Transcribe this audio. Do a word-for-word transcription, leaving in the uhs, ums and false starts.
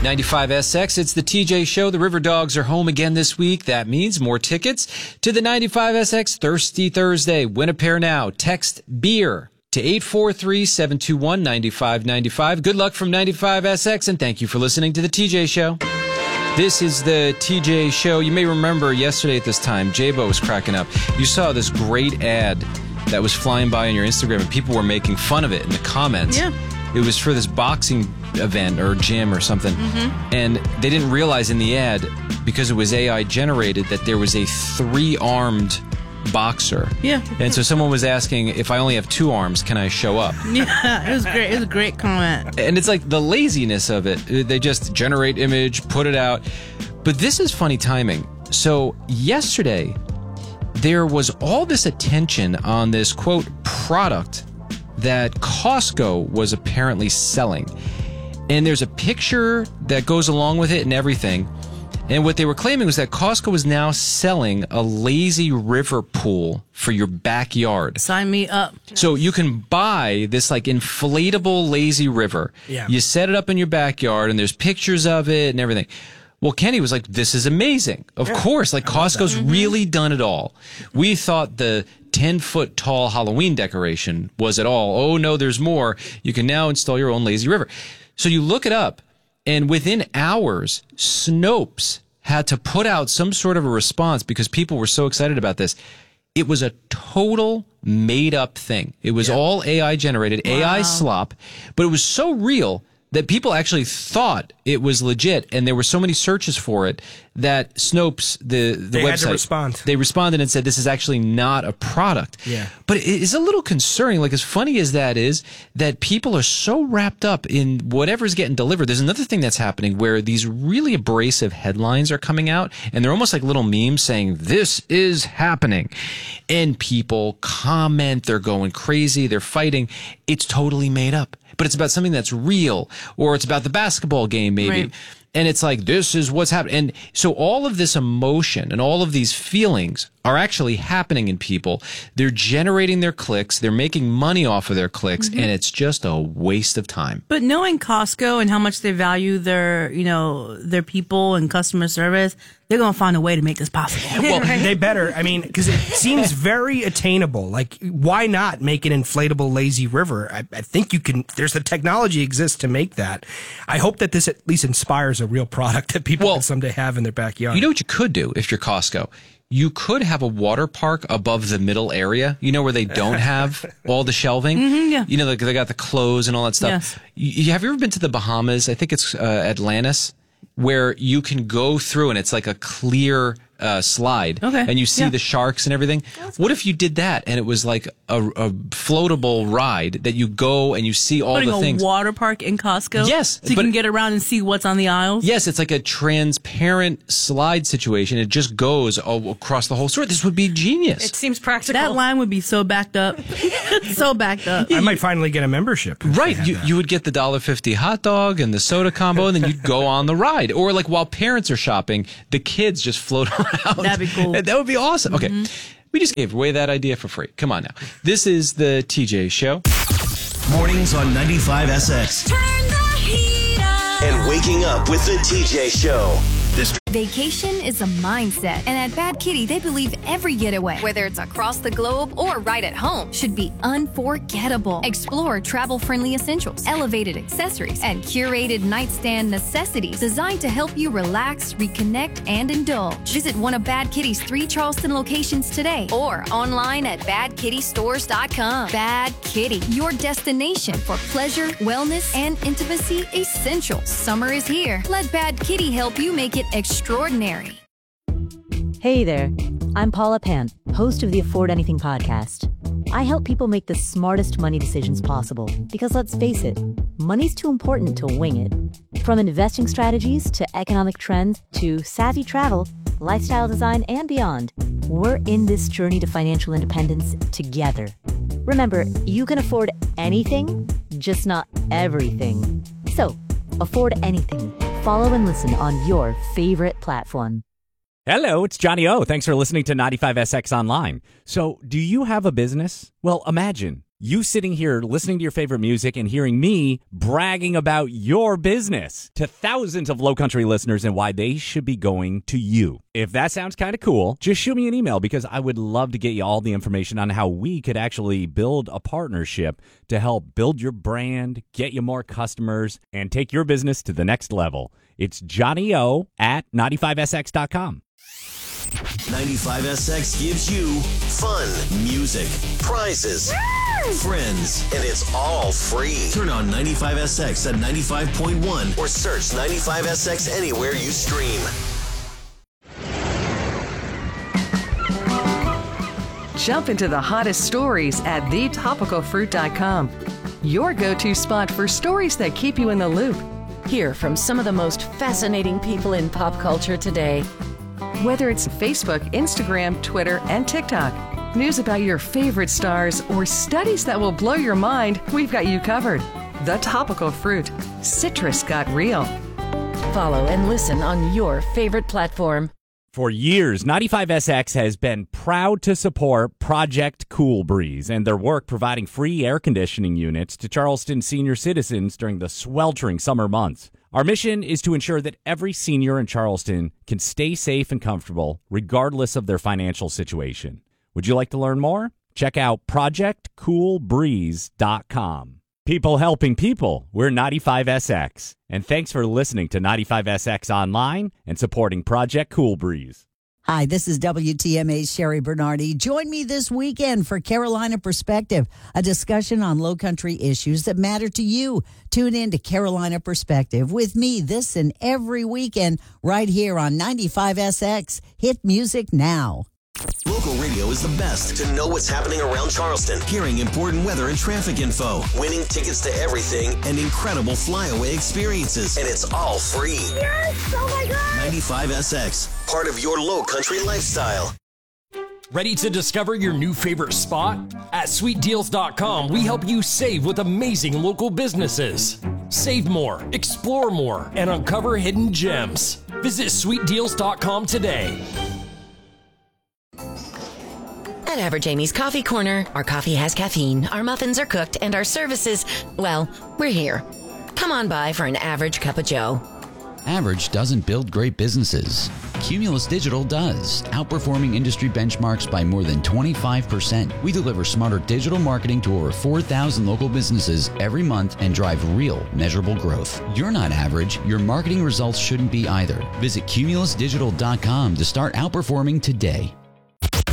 ninety-five S X, it's the T J Show. The River Dogs are home again this week. That means more tickets to the ninety-five S X Thirsty Thursday. Win a pair now. Text BEER to eight four three, seven two one, nine five nine five. Good luck from ninety-five S X, and thank you for listening to the T J Show. This is the T J Show. You may remember yesterday at this time, J-Bo was cracking up. You saw this great ad that was flying by on your Instagram, and people were making fun of it in the comments. Yeah. It was for this boxing event or gym or something. Mm-hmm. And they didn't realize in the ad, because it was A I generated, that there was a three-armed boxer. Yeah. And so someone was asking, if I only have two arms, can I show up? Yeah, it was great. It was a great comment. And it's like the laziness of it. They just generate image, put it out. But this is funny timing. So yesterday, there was all this attention on this, quote, product that Costco was apparently selling. And there's a picture that goes along with it and everything. And what they were claiming was that Costco was now selling a lazy river pool for your backyard. Sign me up. So you can buy this like inflatable lazy river. Yeah. You set it up in your backyard and there's pictures of it and everything. Well, Kenny was like, this is amazing. Of Yeah, course, like Costco's Mm-hmm. really done it all. We thought the ten-foot tall Halloween decoration was it all. Oh, no, there's more. You can now install your own lazy river. So you look it up, and within hours, Snopes had to put out some sort of a response because people were so excited about this. It was a total made-up thing. It was Yeah. all A I generated, A I slop, but it was so real that people actually thought it was legit, and there were so many searches for it that Snopes, the, the They website, had to respond. they responded and said this is actually not a product. Yeah. But it is a little concerning, like as funny as that is, that people are so wrapped up in whatever's getting delivered. There's another thing that's happening where these really abrasive headlines are coming out, and they're almost like little memes saying, this is happening. And people comment, they're going crazy, they're fighting. It's totally made up. But it's about something that's real, or it's about the basketball game, maybe. Right. And it's like, this is what's happening. And so all of this emotion and all of these feelings are actually happening in people. They're generating their clicks. They're making money off of their clicks. Mm-hmm. And it's just a waste of time. But knowing Costco and how much they value their, you know, their people and customer service, they're going to find a way to make this possible. Well, they better. I mean, because it seems very attainable. Like, why not make an inflatable lazy river? I, I think you can. There's the technology exists to make that. I hope that this at least inspires a real product that people Well, can someday have in their backyard. You know what you could do if you're Costco? You could have a water park above the middle area, you know, where they don't have all the shelving. Mm-hmm, yeah. You know, like they got the clothes and all that stuff. Yes. You, have you ever been to the Bahamas? I think it's uh, Atlantis, where you can go through and it's like a clear uh, slide. Okay. And you see Yeah. the sharks and everything. What if you did that and it was like a, a floatable ride that you go and you see all Putting the things? a water park in Costco? Yes, So you but- can get around and see what's on the aisles? Yes, it's like a transparent slide situation. It just goes all across the whole store. This would be genius. It seems practical. That line would be so backed up. so backed up. I might finally get a membership. if they Right, have you that. you would get the one dollar fifty hot dog and the soda combo, and then you'd go on the ride. Or like while parents are shopping, the kids just float around. That'd be cool. That would be awesome. Okay, we just gave away that idea for free. Come on now. This is the T J Show. Mornings on ninety-five S X. Turn the heat up. And waking up with the T J Show. This Vacation is a mindset, and at Bad Kitty, they believe every getaway, whether it's across the globe or right at home, should be unforgettable. Explore travel-friendly essentials, elevated accessories, and curated nightstand necessities designed to help you relax, reconnect, and indulge. Visit one of Bad Kitty's three Charleston locations today or online at bad kitty stores dot com. Bad Kitty, your destination for pleasure, wellness, and intimacy essentials. Summer is here. Let Bad Kitty help you make it extraordinary. Hey there, I'm Paula Pant, host of the Afford Anything podcast. I help people make the smartest money decisions possible because let's face it, money's too important to wing it. From investing strategies to economic trends to savvy travel, lifestyle design, and beyond, we're in this journey to financial independence together. Remember, you can afford anything, just not everything. So, afford anything. Follow and listen on your favorite platform. Hello, it's Johnny O. Thanks for listening to ninety-five S X Online. So, do you have a business? Well, imagine You sitting here listening to your favorite music and hearing me bragging about your business to thousands of Low Country listeners and why they should be going to you. If that sounds kind of cool, just shoot me an email because I would love to get you all the information on how we could actually build a partnership to help build your brand, get you more customers, and take your business to the next level. It's Johnny O at ninety-five S X dot com. ninety-five S X gives you fun, music, prizes, friends, and it's all free. Turn on ninety-five S X at ninety-five point one or search ninety-five S X anywhere you stream. Jump into the hottest stories at the topical fruit dot com. Your go-to spot for stories that keep you in the loop. Hear from some of the most fascinating people in pop culture today. Whether it's Facebook, Instagram, Twitter, and TikTok, news about your favorite stars, or studies that will blow your mind, we've got you covered. The Topical Fruit. Citrus got real. Follow and listen on your favorite platform. For years, ninety-five S X has been proud to support Project Cool Breeze and their work providing free air conditioning units to Charleston senior citizens during the sweltering summer months. Our mission is to ensure that every senior in Charleston can stay safe and comfortable regardless of their financial situation. Would you like to learn more? Check out project cool breeze dot com. People helping people, we're ninety-five S X. And thanks for listening to ninety-five S X Online and supporting Project Cool Breeze. Hi, this is W T M A's Sherry Bernardi. Join me this weekend for Carolina Perspective, a discussion on low country issues that matter to you. Tune in to Carolina Perspective with me this and every weekend right here on ninety-five S X. Hit music now. Local radio is the best to know what's happening around Charleston, hearing important weather and traffic info, winning tickets to everything, and incredible flyaway experiences. And it's all free. Yes! Oh my God! ninety-five S X, part of your low country lifestyle. Ready to discover your new favorite spot? At sweet deals dot com, we help you save with amazing local businesses. Save more, explore more, and uncover hidden gems. Visit sweet deals dot com today. At Average Amy's Coffee Corner, our coffee has caffeine, our muffins are cooked, and our services, well, we're here. Come on by for an average cup of joe. Average doesn't build great businesses. Cumulus Digital does, outperforming industry benchmarks by more than twenty-five percent. We deliver smarter digital marketing to over four thousand local businesses every month and drive real, measurable growth. You're not average. Your marketing results shouldn't be either. Visit cumulus digital dot com to start outperforming today.